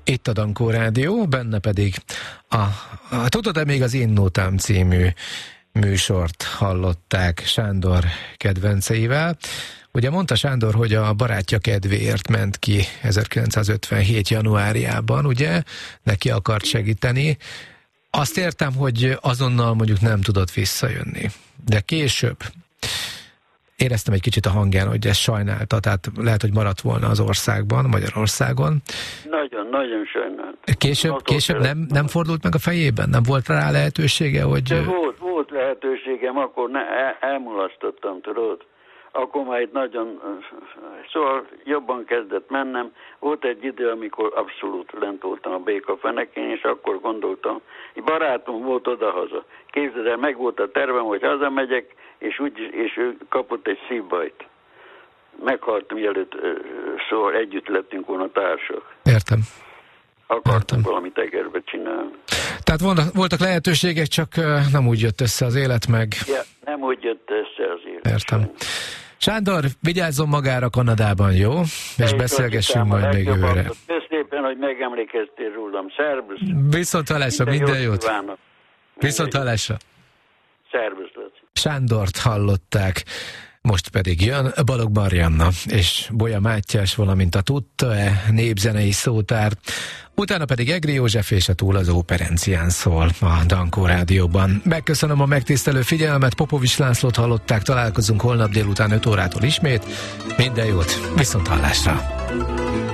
Itt a Dankó Rádió, benne pedig tudod-e még az Én Nótám című műsort hallották Sándor kedvenceivel. Ugye mondta Sándor, hogy a barátja kedvéért ment ki 1957. januárjában, ugye? Neki akart segíteni. Azt értem, hogy azonnal mondjuk nem tudott visszajönni. De később éreztem egy kicsit a hangján, hogy ezt sajnálta, tehát lehet, hogy maradt volna az országban, Magyarországon. Nagyon sajnálta. Később nem fordult meg a fejében? Nem volt rá lehetősége, hogy... De volt lehetőségem, akkor elmulasztottam, tudod. Akkor már itt nagyon... Szóval jobban kezdett mennem. Volt egy idő, amikor abszolút lent voltam a békafenekén, és akkor gondoltam, egy barátom volt odahaza. Képzeld el, meg volt a tervem, hogy hazamegyek, és ő kapott egy szívbajt. Meghalt, mielőtt szóval együtt lettünk volna társak. Értem. Akartam valamit Egerbe csinálni. Tehát voltak lehetőségek, csak nem úgy jött össze az élet meg. Ja, nem úgy jött össze az élet. Értem. Sándor, vigyázzon magára Kanadában, jó? És beszélgessünk majd még jövőre. Köszönöm szépen, hogy megemlékeztél rólam. Szervusz! Viszonthallásra, minden jót! Viszonthallásra! Szervusz, Laci! Sándort hallották, most pedig jön Balogh Marianna és Bolya Mátyás, valamint a Tudta-e népzenei szótár. Utána pedig Egri József és a Túl az Óperencián szól a Dankó Rádióban. Megköszönöm a megtisztelő figyelmet, Popovics Lászlót hallották, találkozunk holnap délután 5 órától ismét. Minden jót, viszonthallásra!